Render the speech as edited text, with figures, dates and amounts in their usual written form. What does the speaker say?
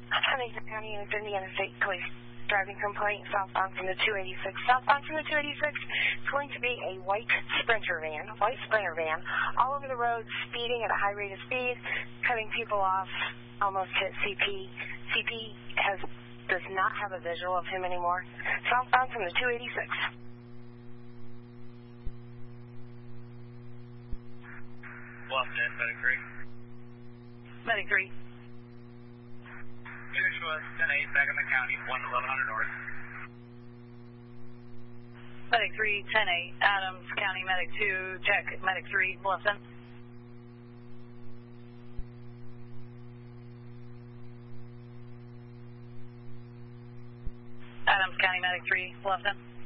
Huntington County and Indiana State Police driving complaint southbound from the 286. Southbound from the 286, it's going to be a white Sprinter van, all over the road, speeding at a high rate of speed, cutting people off, almost hit CP. CP does not have a visual of him anymore. Southbound from the 286. Bluffton, Medic 3. Medic 3. Joshua, 10-8, back in the county, 1100 north. Medic 3, 10-8, Adams County, Medic 2, check, Medic 3, Bluffton. Adams County, Medic 3, Bluffton.